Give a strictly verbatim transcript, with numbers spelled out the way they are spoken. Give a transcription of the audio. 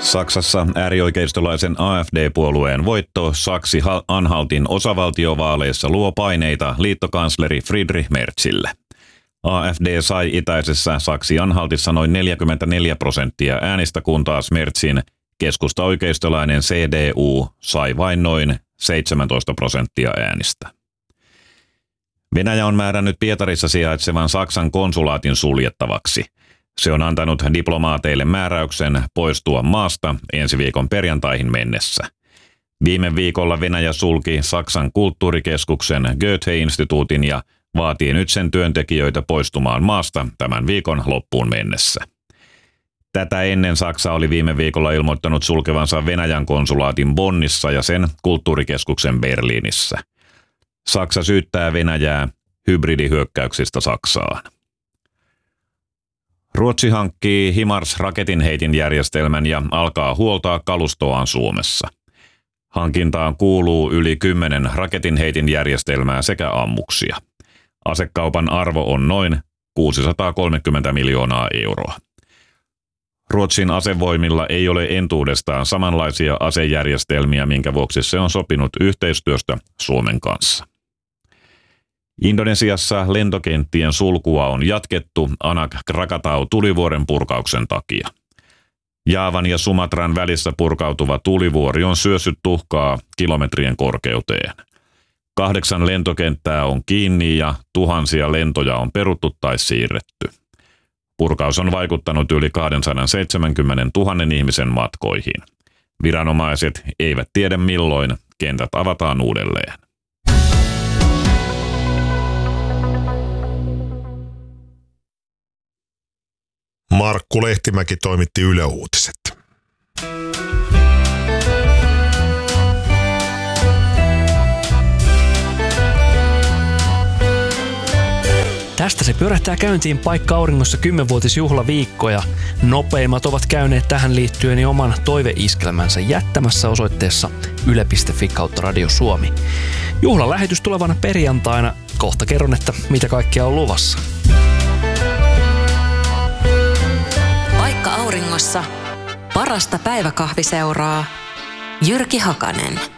Saksassa äärioikeistolaisen A F D-puolueen voitto Saksi-Anhaltin osavaltiovaaleissa luo paineita liittokansleri Friedrich Merzille. A F D sai itäisessä Saksi-Anhaltissa noin neljäkymmentäneljä prosenttia äänistä, kun taas Merzin keskusta-oikeistolainen C D U sai vain noin seitsemäntoista prosenttia äänistä. Venäjä on määrännyt Pietarissa sijaitsevan Saksan konsulaatin suljettavaksi. Se on antanut diplomaateille määräyksen poistua maasta ensi viikon perjantaihin mennessä. Viime viikolla Venäjä sulki Saksan kulttuurikeskuksen Goethe-instituutin ja vaatii nyt sen työntekijöitä poistumaan maasta tämän viikon loppuun mennessä. Tätä ennen Saksa oli viime viikolla ilmoittanut sulkevansa Venäjän konsulaatin Bonnissa ja sen kulttuurikeskuksen Berliinissä. Saksa syyttää Venäjää hybridihyökkäyksistä Saksaan. Ruotsi hankkii HIMARS-raketinheitinjärjestelmän ja alkaa huoltaa kalustoaan Suomessa. Hankintaan kuuluu yli kymmenen raketinheitinjärjestelmää sekä ammuksia. Asekaupan arvo on noin kuusisataakolmekymmentä miljoonaa euroa. Ruotsin asevoimilla ei ole entuudestaan samanlaisia asejärjestelmiä, minkä vuoksi se on sopinut yhteistyöstä Suomen kanssa. Indonesiassa lentokenttien sulkua on jatkettu Anak Krakatau tulivuoren purkauksen takia. Jaavan ja Sumatran välissä purkautuva tulivuori on syössyt tuhkaa kilometrien korkeuteen. Kahdeksan lentokenttää on kiinni ja tuhansia lentoja on peruttu tai siirretty. Purkaus on vaikuttanut yli kaksisataaseitsemänkymmentätuhatta ihmisen matkoihin. Viranomaiset eivät tiedä milloin kentät avataan uudelleen. Markku Lehtimäki toimitti Yle Uutiset. Tästä se pyörähtää käyntiin Paikka Auringossa kymmenvuotisjuhlaviikko ja nopeimmat ovat käyneet tähän liittyen jo oman toiveiskelmänsä jättämässä osoitteessa yle piste fi kautta Radio Suomi. Juhlalähetys tulevana perjantaina. Kohta kerron, että mitä kaikkea on luvassa. Paikka Auringossa. Parasta päiväkahviseuraa. Jyrki Hakanen.